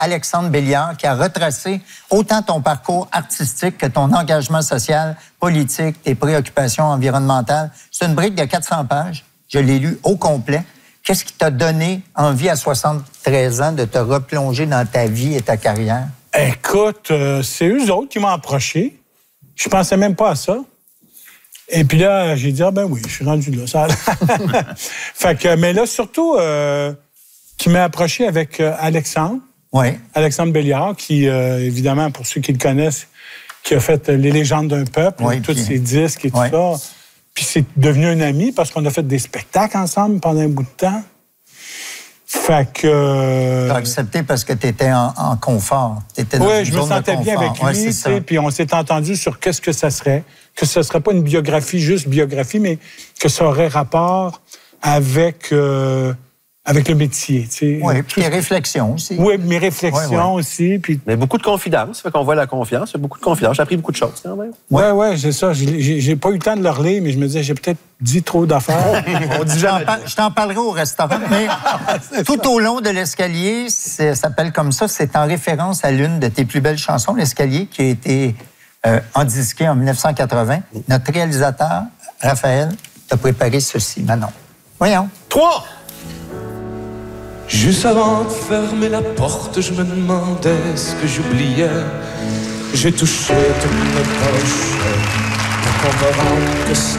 Alexandre Béliard, qui a retracé autant ton parcours artistique que ton engagement social, politique, tes préoccupations environnementales. C'est une brique de 400 pages. Je l'ai lu au complet. Qu'est-ce qui t'a donné envie à 73 ans de te replonger dans ta vie et ta carrière? Écoute, c'est eux autres qui m'ont approché. Je pensais même pas à ça. Et puis là, j'ai dit, ben oui, je suis rendu là. Ça fait que, mais là, surtout, qui m'a approché avec Alexandre. Oui. Alexandre Béliard, qui, évidemment, pour ceux qui le connaissent, qui a fait Les légendes d'un peuple, tous ses disques et tout ça. Puis c'est devenu un ami parce qu'on a fait des spectacles ensemble pendant un bout de temps. Fait que... T'as accepté parce que t'étais en confort. Oui, je me sentais bien avec lui, puis on s'est entendu sur qu'est-ce que ça serait. Que ce ne serait pas une biographie, juste biographie, mais que ça aurait rapport avec le métier. Oui, puis tes réflexions aussi. Oui, mes réflexions aussi. Puis... Mais beaucoup de confidence, fait qu'on voit la confiance. Il y a beaucoup de confidence. J'ai appris beaucoup de choses, quand même. Oui, c'est ça. J'ai pas eu le temps de le relire, mais je me disais, j'ai peut-être dit trop d'affaires. Je t'en parlerai au restaurant, mais tout au long de l'escalier, ça s'appelle comme ça, c'est en référence à l'une de tes plus belles chansons, L'escalier, qui a été endisquée en 1980. Notre réalisateur, Raphaël, t'a préparé ceci, Manon. Voyons. 3! Juste avant de fermer la porte, je me demandais ce que j'oubliais. J'ai touché toutes mes poches pour qu'on me rende que ce